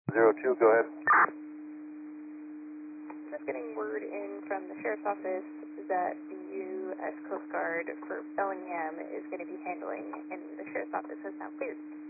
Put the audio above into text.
02, go ahead. Just getting word in from the Sheriff's Office that the U.S. Coast Guard for Bellingham is going to be handling, and the Sheriff's Office has now cleared.